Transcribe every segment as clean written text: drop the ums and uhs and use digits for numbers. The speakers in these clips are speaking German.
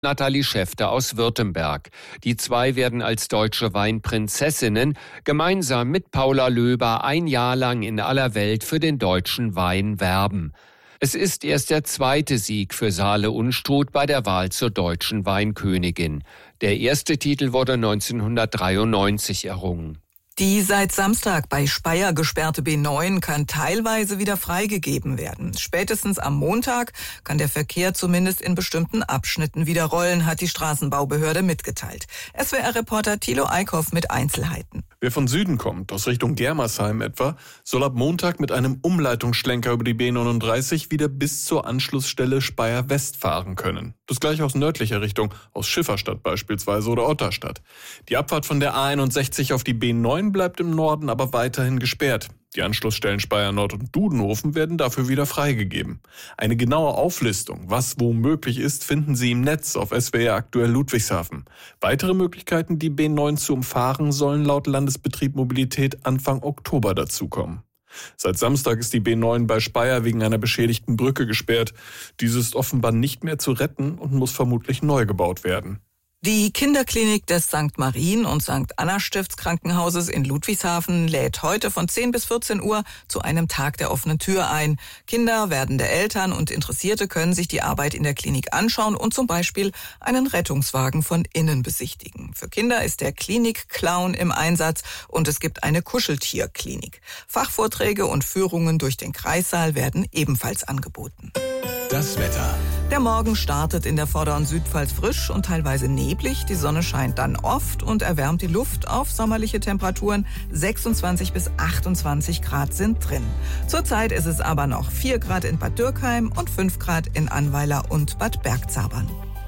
Nathalie Schäfter aus Württemberg. Die zwei werden als deutsche Weinprinzessinnen gemeinsam mit Paula Löber ein Jahr lang in aller Welt für den deutschen Wein werben. Es ist erst der zweite Sieg für Saale Unstrut bei der Wahl zur deutschen Weinkönigin. Der erste Titel wurde 1993 errungen. Die seit Samstag bei Speyer gesperrte B9 kann teilweise wieder freigegeben werden. Spätestens am Montag kann der Verkehr zumindest in bestimmten Abschnitten wieder rollen, hat die Straßenbaubehörde mitgeteilt. SWR-Reporter Thilo Eickhoff mit Einzelheiten. Wer von Süden kommt, aus Richtung Germersheim etwa, soll ab Montag mit einem Umleitungsschlenker über die B39 wieder bis zur Anschlussstelle Speyer West fahren können. Das gleiche aus nördlicher Richtung, aus Schifferstadt beispielsweise oder Otterstadt. Die Abfahrt von der A61 auf die B9 bleibt im Norden aber weiterhin gesperrt. Die Anschlussstellen Speyer Nord und Dudenhofen werden dafür wieder freigegeben. Eine genaue Auflistung, was wo möglich ist, finden Sie im Netz auf SWR aktuell Ludwigshafen. Weitere Möglichkeiten, die B9 zu umfahren, sollen laut Landesbetrieb Mobilität Anfang Oktober dazukommen. Seit Samstag ist die B9 bei Speyer wegen einer beschädigten Brücke gesperrt. Diese ist offenbar nicht mehr zu retten und muss vermutlich neu gebaut werden. Die Kinderklinik des St. Marien- und St. Anna-Stiftskrankenhauses in Ludwigshafen lädt heute von 10 bis 14 Uhr zu einem Tag der offenen Tür ein. Kinder, werdende Eltern und Interessierte können sich die Arbeit in der Klinik anschauen und zum Beispiel einen Rettungswagen von innen besichtigen. Für Kinder ist der Klinik-Clown im Einsatz und es gibt eine Kuscheltierklinik. Fachvorträge und Führungen durch den Kreissaal werden ebenfalls angeboten. Das Wetter. Der Morgen startet in der vorderen Südpfalz frisch und teilweise neblig. Die Sonne scheint dann oft und erwärmt die Luft auf sommerliche Temperaturen. 26 bis 28 Grad sind drin. Zurzeit ist es aber noch 4 Grad in Bad Dürkheim und 5 Grad in Annweiler und Bad Bergzabern.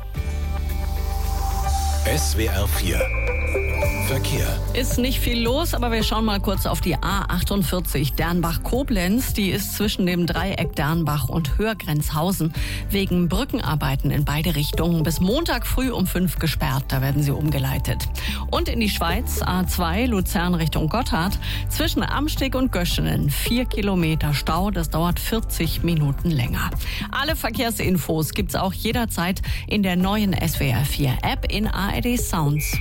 SWR 4 Verkehr. Ist nicht viel los, aber wir schauen mal kurz auf die A48 Dernbach-Koblenz. Die ist zwischen dem Dreieck Dernbach und Hörgrenzhausen wegen Brückenarbeiten in beide Richtungen bis Montag früh um 5 gesperrt. Da werden sie umgeleitet. Und in die Schweiz A2 Luzern Richtung Gotthard zwischen Amsteg und Göschenen 4 Kilometer Stau. Das dauert 40 Minuten länger. Alle Verkehrsinfos gibt's auch jederzeit in der neuen SWR 4 App in ARD Sounds.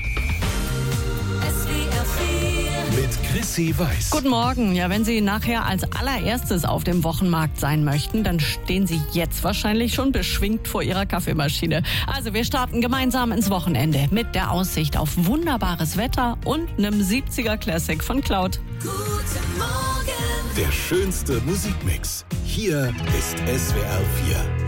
Mit Chrissy Weiß. Guten Morgen. Ja, wenn Sie nachher als allererstes auf dem Wochenmarkt sein möchten, dann stehen Sie jetzt wahrscheinlich schon beschwingt vor Ihrer Kaffeemaschine. Also wir starten gemeinsam ins Wochenende mit der Aussicht auf wunderbares Wetter und einem 70er Classic von Cloud. Guten Morgen. Der schönste Musikmix. Hier ist SWR 4.